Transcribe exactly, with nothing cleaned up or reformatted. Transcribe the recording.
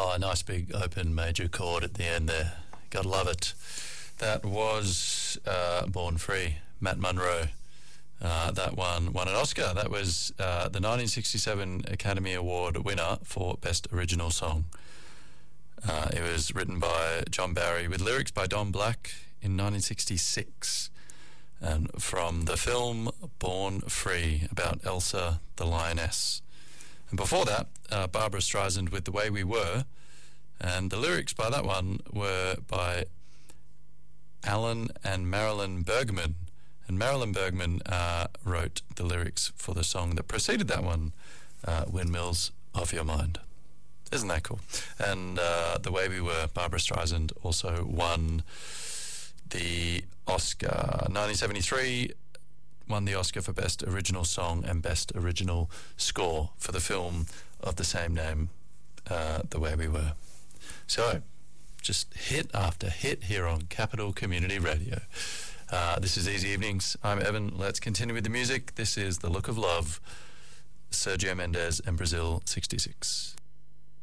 Oh, a nice big open major chord at the end there. Gotta love it. That was uh, Born Free, Matt Monro. Uh, that one won an Oscar. That was uh, the nineteen sixty-seven Academy Award winner for Best Original Song. Uh, it was written by John Barry with lyrics by Don Black in nineteen sixty-six. And from the film Born Free, about Elsa the Lioness. And before that, uh, Barbara Streisand with The Way We Were. And the lyrics by that one were by Alan and Marilyn Bergman. And Marilyn Bergman uh, wrote the lyrics for the song that preceded that one, uh, Windmills of Your Mind. Isn't that cool? And uh, The Way We Were, Barbara Streisand also won the Oscar. nineteen seventy-three won the Oscar for Best Original Song and Best Original Score for the film of the same name, uh, The Way We Were. So, just hit after hit here on Capital Community Radio. Uh, this is Easy Evenings. I'm Evan. Let's continue with the music. This is The Look of Love, Sergio Mendes and Brazil sixty-six.